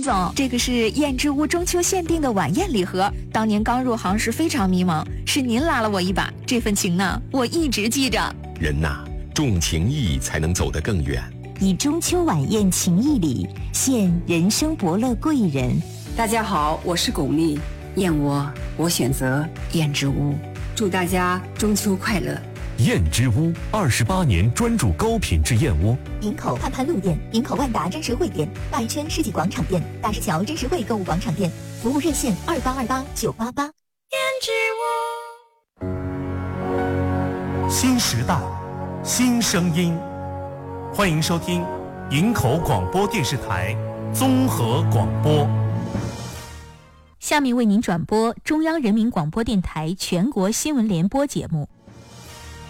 总，这个是燕之屋中秋限定的晚宴礼盒，当年刚入行时非常迷茫，是您拉了我一把，这份情呢，我一直记着。 人呐，重情义才能走得更远。 以中秋晚宴情谊礼，献人生伯乐贵人。 大家好，我是巩俐，燕窝我选择燕之屋，祝大家中秋快乐。 燕之屋28年专注高品质燕窝。 营口盼盼路店、营口万达真实汇店、外圈世纪广场店、大石桥真实汇购物广场店，服务热线2828-988。 燕之屋， 新时代，新声音，欢迎收听营口广播电视台综合广播。 下面为您转播中央人民广播电台全国新闻联播节目。